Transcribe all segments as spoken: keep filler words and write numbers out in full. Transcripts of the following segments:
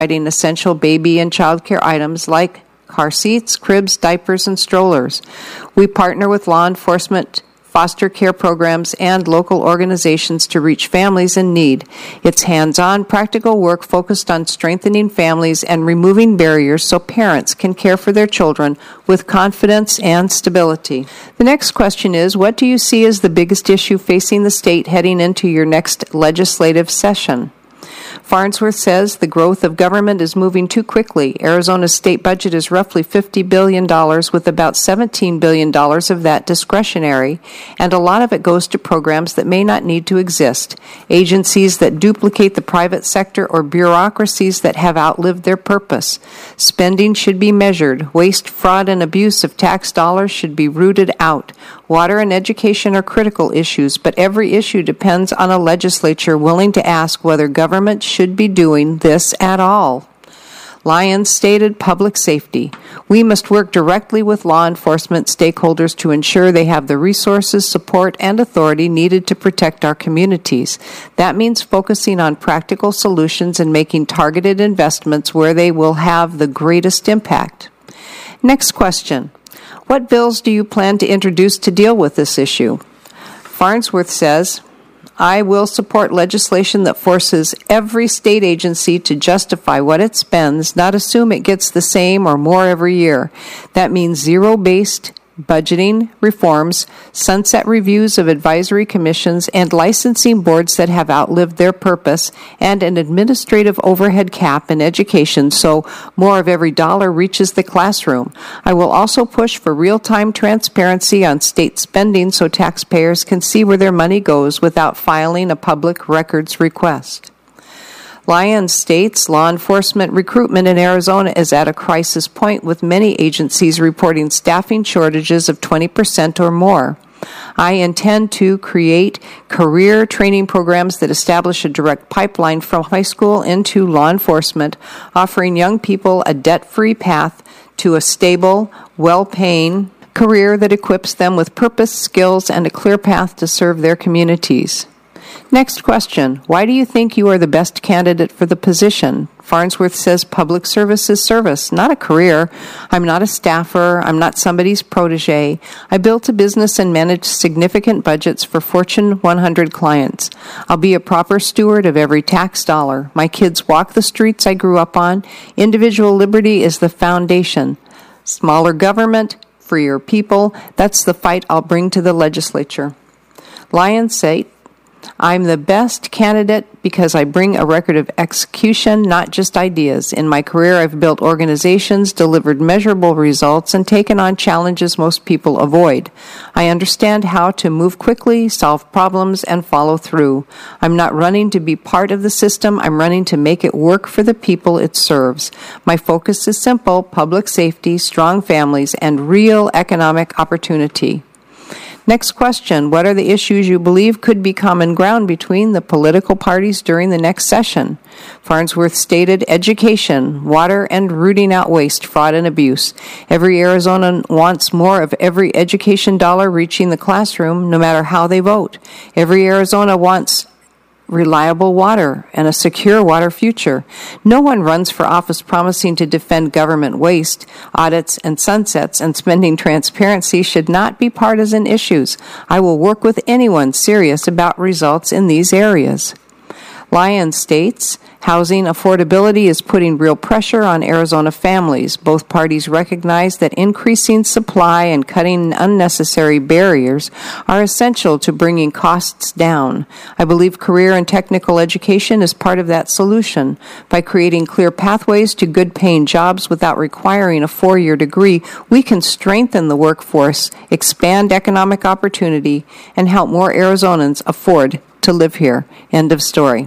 providing essential baby and child care items like car seats, cribs, diapers, and strollers. We partner with law enforcement, foster care programs, and local organizations to reach families in need. It's hands-on, practical work focused on strengthening families and removing barriers so parents can care for their children with confidence and stability. The next question is, what do you see as the biggest issue facing the state heading into your next legislative session? Farnsworth says the growth of government is moving too quickly. Arizona's state budget is roughly fifty billion dollars, with about seventeen billion dollars of that discretionary, and a lot of it goes to programs that may not need to exist, agencies that duplicate the private sector, or bureaucracies that have outlived their purpose. Spending should be measured. Waste, fraud, and abuse of tax dollars should be rooted out. Water and education are critical issues, but every issue depends on a legislature willing to ask whether government should be doing this at all. Lyons stated public safety. We must work directly with law enforcement stakeholders to ensure they have the resources, support, and authority needed to protect our communities. That means focusing on practical solutions and making targeted investments where they will have the greatest impact. Next question. What bills do you plan to introduce to deal with this issue? Farnsworth says, I will support legislation that forces every state agency to justify what it spends, not assume it gets the same or more every year. That means zero-based budgeting reforms, sunset reviews of advisory commissions, and licensing boards that have outlived their purpose, and an administrative overhead cap in education so more of every dollar reaches the classroom. I will also push for real-time transparency on state spending so taxpayers can see where their money goes without filing a public records request. Lyons states law enforcement recruitment in Arizona is at a crisis point, with many agencies reporting staffing shortages of twenty percent or more. I intend to create career training programs that establish a direct pipeline from high school into law enforcement, offering young people a debt-free path to a stable, well-paying career that equips them with purpose, skills, and a clear path to serve their communities. Next question. Why do you think you are the best candidate for the position? Farnsworth says public service is service, not a career. I'm not a staffer. I'm not somebody's protege. I built a business and managed significant budgets for Fortune one hundred clients. I'll be a proper steward of every tax dollar. My kids walk the streets I grew up on. Individual liberty is the foundation. Smaller government, freer people, that's the fight I'll bring to the legislature. Lyons say, I'm the best candidate because I bring a record of execution, not just ideas. In my career, I've built organizations, delivered measurable results, and taken on challenges most people avoid. I understand how to move quickly, solve problems, and follow through. I'm not running to be part of the system. I'm running to make it work for the people it serves. My focus is simple: public safety, strong families, and real economic opportunity. Next question. What are the issues you believe could be common ground between the political parties during the next session? Farnsworth stated education, water, and rooting out waste, fraud, and abuse. Every Arizonan wants more of every education dollar reaching the classroom, no matter how they vote. Every Arizona wants reliable water and a secure water future. No one runs for office promising to defend government waste. Audits and sunsets and spending transparency should not be partisan issues. I will work with anyone serious about results in these areas. Lyons states, housing affordability is putting real pressure on Arizona families. Both parties recognize that increasing supply and cutting unnecessary barriers are essential to bringing costs down. I believe career and technical education is part of that solution. By creating clear pathways to good-paying jobs without requiring a four-year degree, we can strengthen the workforce, expand economic opportunity, and help more Arizonans afford to live here. End of story.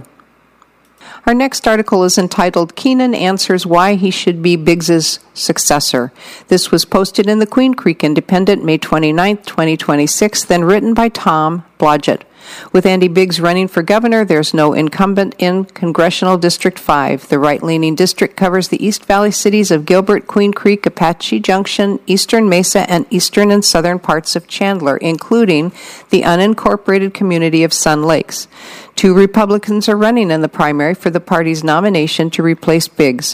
Our next article is entitled, Keenan Answers Why He Should Be Biggs's Successor. This was posted in the Queen Creek Independent, May twenty-ninth, twenty twenty-six, then written by Tom Blodgett. With Andy Biggs running for governor, there's no incumbent in Congressional District five. The right-leaning district covers the East Valley cities of Gilbert, Queen Creek, Apache Junction, Eastern Mesa, and eastern and southern parts of Chandler, including the unincorporated community of Sun Lakes. Two Republicans are running in the primary for the party's nomination to replace Biggs.